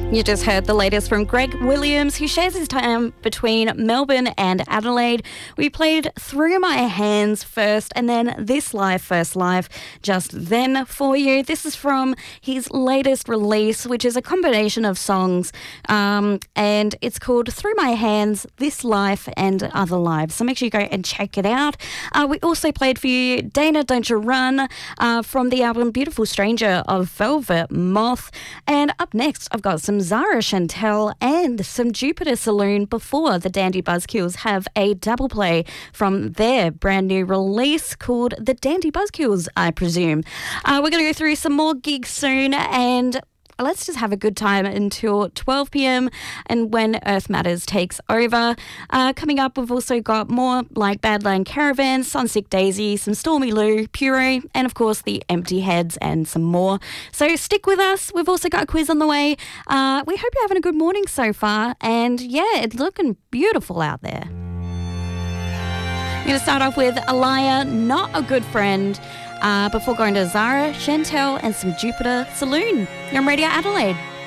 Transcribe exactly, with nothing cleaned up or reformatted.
You just heard the latest from Greg Williams, who shares his time between Melbourne and Adelaide. We played Through My Hands first, and then This Life First Life just then for you. This is from his latest release, which is a combination of songs, um, and it's called Through My Hands, This Life and Other Lives. So make sure you go and check it out. Uh, we also played for you Dana Don't You Run uh, from the album Beautiful Stranger of Velvet Moth. And up next, I've got some Zara Chantel and some Jupiter Saloon before the Dandy Buzzkills have a double play from their brand new release called The Dandy Buzzkills, I presume. Uh, we're going to go through some more gigs soon, and let's just have a good time until twelve p.m. and when Earth Matters takes over. Uh, coming up, we've also got more like Badland Caravan, Sunsick Daisy, some Stormy Lou, Puro, and of course the Empty Heads and some more. So stick with us. We've also got a quiz on the way. Uh, we hope you're having a good morning so far. And yeah, it's looking beautiful out there. I'm going to start off with Aliyah, Not a Good Friend. Uh, before going to Zara, Chantel and some Jupiter Saloon. You're on Radio Adelaide.